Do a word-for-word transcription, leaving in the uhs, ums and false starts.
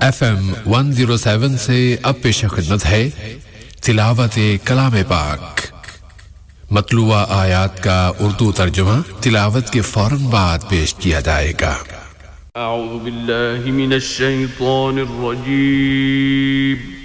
FM one zero seven से अब पेश खिदमत है तिलावत कलाम पाक। मतलूआ आयात का उर्दू तर्जुमा तिलावत के फौरन बाद पेश किया जाएगा। अऊज़ु बिल्लाहि मिनश शैतानिर रजीम।